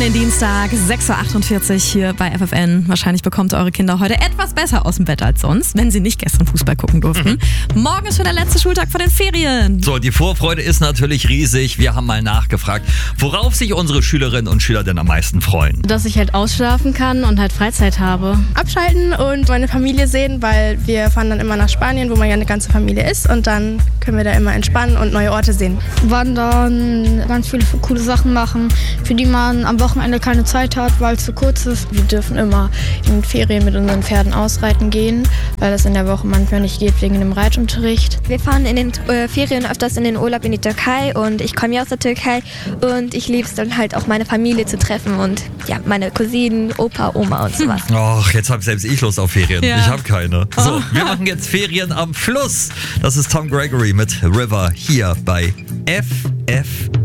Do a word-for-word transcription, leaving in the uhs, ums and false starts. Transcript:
den Dienstag, sechs Uhr achtundvierzig hier bei F F N. Wahrscheinlich bekommt ihr eure Kinder heute etwas besser aus dem Bett als sonst, wenn sie nicht gestern Fußball gucken durften. Mhm. Morgen ist schon der letzte Schultag vor den Ferien. So, die Vorfreude ist natürlich riesig. Wir haben mal nachgefragt, worauf sich unsere Schülerinnen und Schüler denn am meisten freuen. Dass ich halt ausschlafen kann und halt Freizeit habe. Abschalten und meine Familie sehen, weil wir fahren dann immer nach Spanien, wo man ja eine ganze Familie ist, und dann können wir da immer entspannen und neue Orte sehen. Wandern, ganz viele coole Sachen machen, für die man am Wochenende keine Zeit hat, weil es zu kurz ist. Wir dürfen immer in den Ferien mit unseren Pferden ausreiten gehen, weil das in der Woche manchmal nicht geht wegen dem Reitunterricht. Wir fahren in den äh, Ferien öfters in den Urlaub in die Türkei und ich komme ja aus der Türkei und ich liebe es dann halt auch meine Familie zu treffen und ja, meine Cousinen, Opa, Oma und sowas. Ach, jetzt habe selbst ich Lust auf Ferien. Ja. Ich habe keine. So, wir machen jetzt Ferien am Fluss. Das ist Tom Gregory mit River hier bei F F